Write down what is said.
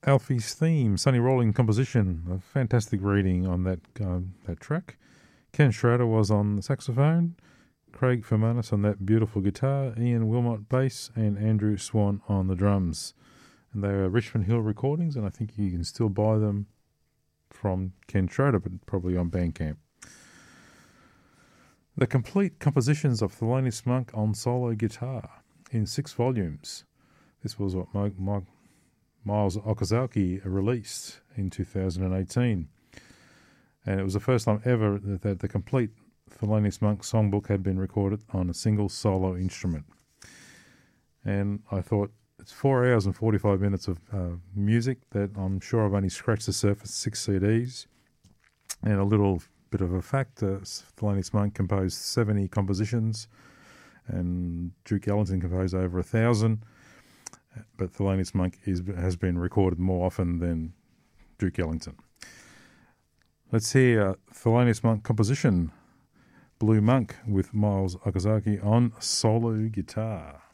Alfie's theme, Sonny Rolling composition, a fantastic reading on that track. Ken Schrader was on the saxophone, Craig Fermanis on that beautiful guitar, Ian Wilmot bass, and Andrew Swan on the drums. And they are Richmond Hill recordings, and I think you can still buy them from Ken Schrader, but probably on Bandcamp. The complete compositions of Thelonious Monk on solo guitar in 6 volumes. This was what Miles Okazaki released in 2018. And it was the first time ever that the complete Thelonious Monk songbook had been recorded on a single solo instrument. And I thought, it's 4 hours and 45 minutes of music that I'm sure I've only scratched the surface, 6 CDs. And a little bit of a fact, Thelonious Monk composed 70 compositions and Duke Ellington composed over 1,000. But Thelonious Monk has been recorded more often than Duke Ellington. Let's hear Thelonious Monk composition, Blue Monk, with Miles Okazaki on solo guitar.